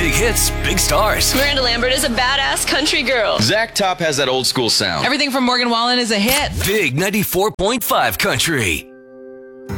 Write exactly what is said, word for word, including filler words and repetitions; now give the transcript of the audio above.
Big hits, big stars. Miranda Lambert is a badass country girl. Zach Top has that old school sound. Everything from Morgan Wallen is a hit. Big ninety-four point five country.